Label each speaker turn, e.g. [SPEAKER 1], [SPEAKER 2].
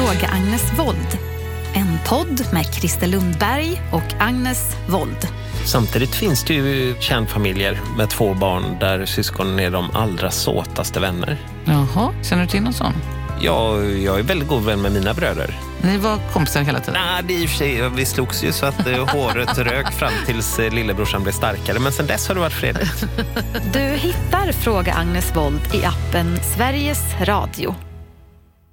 [SPEAKER 1] Fråga Agnes Wold. En podd med Christer Lundberg och Agnes Wold.
[SPEAKER 2] Samtidigt finns det ju kärnfamiljer med 2 barn där syskonen är de allra såtaste vänner.
[SPEAKER 3] Jaha, känner du till någon sån?
[SPEAKER 2] Ja, jag är väldigt god vän med mina bröder.
[SPEAKER 3] Ni var kompisar hela tiden?
[SPEAKER 2] Nej, det är i och för sig, vi slogs ju så att håret rök fram tills lillebrorsan blev starkare. Men sen dess har det varit fredligt.
[SPEAKER 1] Du hittar Fråga Agnes Wold i appen Sveriges Radio.